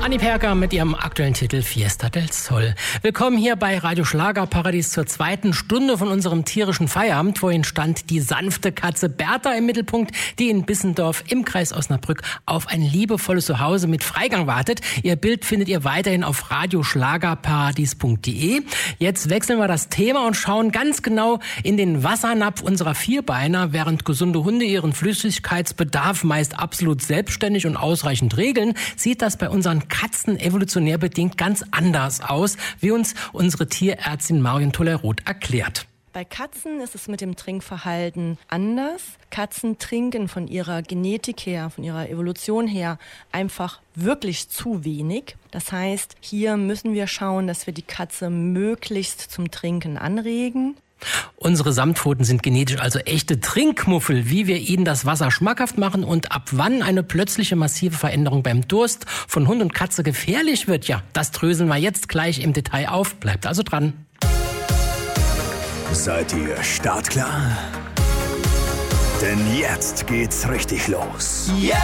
Anni Perker mit ihrem aktuellen Titel Fiesta del Sol. Willkommen hier bei Radio Schlagerparadies zur zweiten Stunde von unserem tierischen Feierabend. Vorhin stand die sanfte Katze Bertha im Mittelpunkt, die in Bissendorf im Kreis Osnabrück auf ein liebevolles Zuhause mit Freigang wartet. Ihr Bild findet ihr weiterhin auf radioschlagerparadies.de. Jetzt wechseln wir das Thema und schauen ganz genau in den Wassernapf unserer Vierbeiner. Während gesunde Hunde ihren Flüssigkeitsbedarf meist absolut selbstständig und ausreichend regeln, sieht das bei unseren Katzen evolutionär bedingt ganz anders aus, wie uns unsere Tierärztin Marion Tolleroth erklärt. Bei Katzen ist es mit dem Trinkverhalten anders. Katzen trinken von ihrer Genetik her, von ihrer Evolution her einfach wirklich zu wenig. Das heißt, hier müssen wir schauen, dass wir die Katze möglichst zum Trinken anregen. Unsere Samtpfoten sind genetisch also echte Trinkmuffel. Wie wir ihnen das Wasser schmackhaft machen und ab wann eine plötzliche massive Veränderung beim Durst von Hund und Katze gefährlich wird, ja, das dröseln wir jetzt gleich im Detail auf. Bleibt also dran. Seid ihr startklar? Denn jetzt geht's richtig los. Yeah!